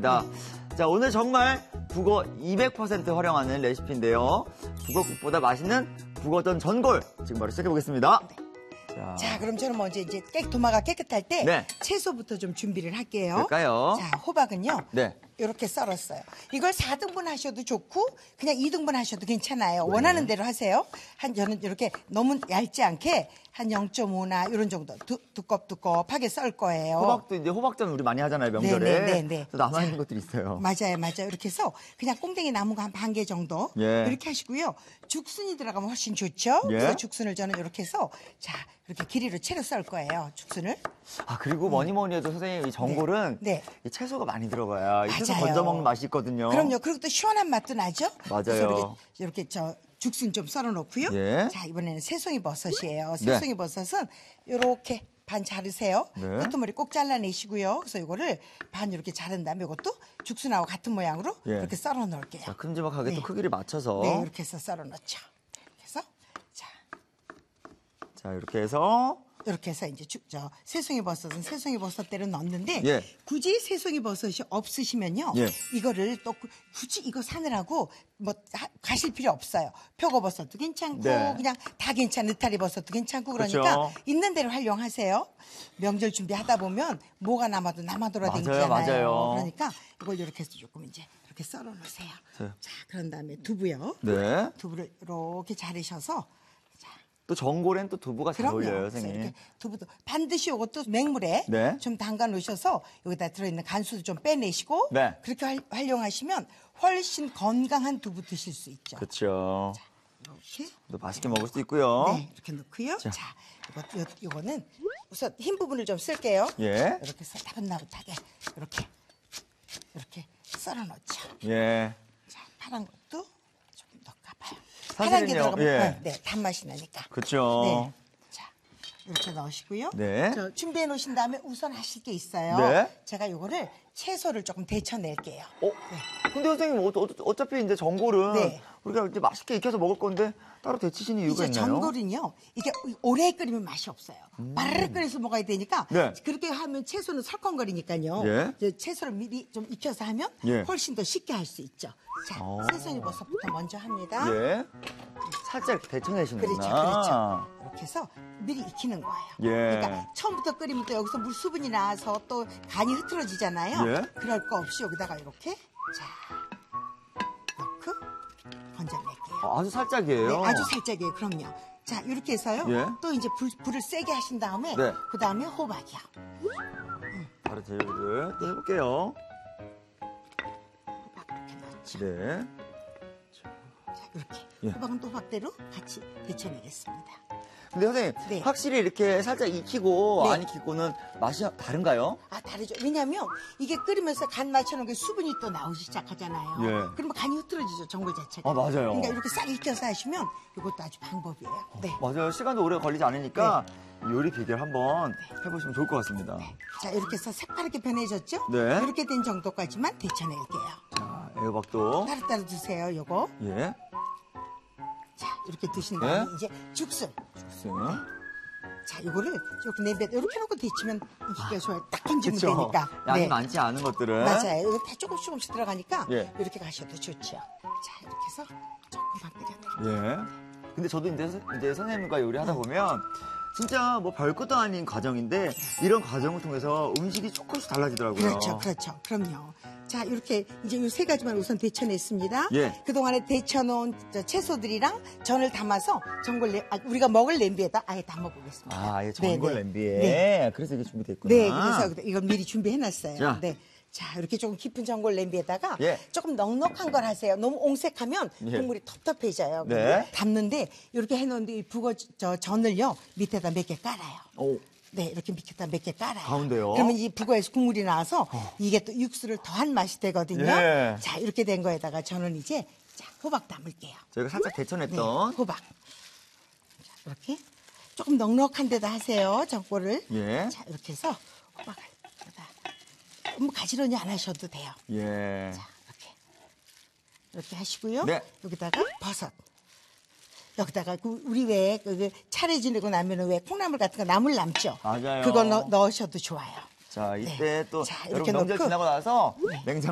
반갑습니다. 자, 오늘 정말 북어 200% 활용하는 레시피인데요. 북어국보다 맛있는 북어전 전골 지금 바로 시작해 보겠습니다. 자, 그럼 저는 먼저 이제 도마가 깨끗할 때 네. 채소부터 좀 준비를 할게요. 그럴까요? 자, 호박은요. 네. 이렇게 썰었어요. 이걸 4등분 하셔도 좋고 그냥 2등분 하셔도 괜찮아요. 원하는 대로 하세요. 저는 이렇게 너무 얇지 않게 한 0.5나 이런 정도 두껍하게 썰 거예요. 호박도 이제 호박전 우리 많이 하잖아요, 명절에. 네. 또 남아있는 것들이 있어요. 맞아요. 이렇게 해서 그냥 꽁댕이 나무가 한 반 개 정도 예. 이렇게 하시고요. 죽순이 들어가면 훨씬 좋죠. 예. 그래서 죽순을 저는 이렇게 해서 자 이렇게 길이로 채로 썰 거예요. 죽순을. 아, 그리고 뭐니 해도 선생님 이 전골은 네. 이 채소가 많이 들어가야 이 채소 맞아요. 건져 먹는 맛이 있거든요. 그럼요. 그리고 또 시원한 맛도 나죠. 맞아요. 그래서 이렇게 죽순 좀 썰어 놓고요. 예. 자, 이번에는 새송이 버섯이에요. 새송이 버섯은 이렇게 반 자르세요. 네. 끝머리 꼭 잘라내시고요. 그래서 이거를 반 이렇게 자른 다음에 이것도 죽순하고 같은 모양으로 예. 이렇게 썰어 놓을게요. 자, 큼지막하게 네. 또 크기를 맞춰서. 네, 이렇게 해서 썰어 놓죠. 이렇게 해서 자, 이렇게 해서. 이렇게 해서 이제 새송이 버섯은 새송이 버섯대로 넣는데 예. 굳이 새송이 버섯이 없으시면요. 예. 이거를 또 굳이 이거 사느라고 뭐 가실 필요 없어요. 표고버섯도 괜찮고 네. 그냥 다 괜찮은 느타리 버섯도 괜찮고 그러니까 그렇죠. 있는 대로 활용하세요. 명절 준비하다 보면 뭐가 남아도 남아돌아다니잖아요. 맞아요. 그러니까 이걸 이렇게 해서 조금 이제 이렇게 썰어 놓으세요. 네. 자, 그런 다음에 두부요. 네. 두부를 이렇게 자르셔서 또 전골엔 또 두부가 잘 어울려요, 그래서 선생님. 이렇게 두부도 반드시 이것도 맹물에 네. 좀 담가 놓으셔서 여기다 들어있는 간수도 좀 빼내시고 네. 그렇게 활용하시면 훨씬 건강한 두부 드실 수 있죠. 그렇죠. 이렇게 또 맛있게 먹을 수 있고요. 네, 이렇게 넣고요. 자, 이거는 우선 흰 부분을 좀 쓸게요. 예. 이렇게 해서 나긋나긋하게 이렇게 썰어 놓죠. 예. 자, 파란 것도 좀 넣어봐요. 사실은요, 파란 게 들어가면 예. 네, 단맛이 나니까. 그렇죠. 네. 자, 이렇게 넣으시고요. 네. 준비해 놓으신 다음에 우선 하실 게 있어요. 네. 제가 요거를 채소를 조금 데쳐낼게요. 근데 선생님, 어차피 이제 전골은 네. 우리가 이제 맛있게 익혀서 먹을 건데 따로 데치시는 이유가 이제 있나요? 전골은요, 이게 오래 끓이면 맛이 없어요. 빠르르 끓여서 먹어야 되니까 네. 그렇게 하면 채소는 설컹거리니까요. 예. 이제 채소를 미리 좀 익혀서 하면 예. 훨씬 더 쉽게 할 수 있죠. 자, 새송이 버섯부터 먼저 합니다. 예. 살짝 데쳐내시는구나. 그렇죠. 이렇게 해서 미리 익히는 거예요. 예. 그러니까 처음부터 끓이면 또 여기서 물 수분이 나와서 또 간이 흐트러지잖아요. 예. 그럴 거 없이 여기다가 이렇게 자 넣고 건져낼게요. 아주 살짝이에요. 네, 아주 살짝이에요. 그럼요. 자, 이렇게 해서요. 예. 또 이제 불을 세게 하신 다음에 네. 그 다음에 호박이요. 바로 재료를 또 해볼게요. 호박 이렇게 넣죠. 네. 자, 이렇게 예. 호박은 또 호박대로 같이 데쳐내겠습니다. 근데 선생님, 네. 확실히 이렇게 살짝 익히고 네. 안 익히고는 맛이 다른가요? 아, 다르죠. 왜냐하면 이게 끓이면서 간 맞춰놓은 게 수분이 또 나오기 시작하잖아요. 예. 그러면 간이 흐트러지죠, 전골 자체가. 아, 맞아요. 그러니까 이렇게 싹 익혀서 하시면 이것도 아주 방법이에요. 네. 맞아요. 시간도 오래 걸리지 않으니까 요리 비결 한번 해보시면 좋을 것 같습니다. 자, 이렇게 해서 새파랗게 변해졌죠? 네. 이렇게 된 정도까지만 데쳐낼게요. 자, 애호박도. 따로따로 드세요, 요거. 예. 자, 이렇게 드신 다음에 네. 이제 죽순. 죽순. 자, 요거를 이렇게 냄비에 이렇게 놓고 데치면 익기가 좋아요. 딱 건지면 그쵸. 되니까. 양이 많지 않은 것들은. 맞아요. 이거 다 조금씩 들어가니까 예. 이렇게 가셔도 좋죠. 자, 이렇게 해서 조금만 끓여드릴게요. 예. 근데 저도 이제 선생님과 요리하다 보면 진짜 뭐 별것도 아닌 과정인데 이런 과정을 통해서 음식이 조금씩 달라지더라고요. 그렇죠. 그럼요. 자, 이렇게 이제 이 세 가지만 우선 데쳐냈습니다. 예. 그동안에 데쳐놓은 채소들이랑 전을 담아서 우리가 먹을 냄비에다 아예 담아보겠습니다. 아, 아예 전골 네, 냄비에. 네. 그래서 이게 준비됐구나. 네, 그래서 이걸 미리 준비해놨어요. 자. 네. 자, 이렇게 조금 깊은 전골 냄비에다가 예. 조금 넉넉한 걸 하세요. 너무 옹색하면 예. 국물이 텁텁해져요. 네. 담는데 이렇게 해놓은데 이 전을요 밑에다 몇 개 깔아요. 오. 네, 이렇게 밑에다 몇 개 깔아요. 가운데요? 그러면 이 북어에서 국물이 나와서 이게 또 육수를 더한 맛이 되거든요. 예. 자, 이렇게 된 거에다가 저는 이제 자, 호박 담을게요. 저희가 살짝 네, 데쳐냈던. 호박. 자, 이렇게 조금 넉넉한 데다 하세요. 전골을. 예. 자, 이렇게 해서 호박을 여기다 너무 가지런히 안 하셔도 돼요. 예. 자, 이렇게 하시고요. 네. 여기다가 버섯. 여기다가 우리 왜 차례 지내고 나면은 왜 콩나물 같은 거 나물 남죠? 맞아요. 그거 넣으셔도 좋아요. 자, 이때 네. 또 자, 여러분 이렇게 명절 넣고. 지나고 나서 냉장